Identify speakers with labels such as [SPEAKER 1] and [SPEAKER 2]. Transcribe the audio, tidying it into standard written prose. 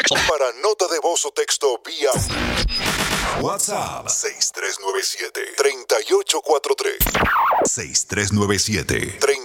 [SPEAKER 1] Para nota de voz o texto vía WhatsApp 6397-3843. 6397-3843.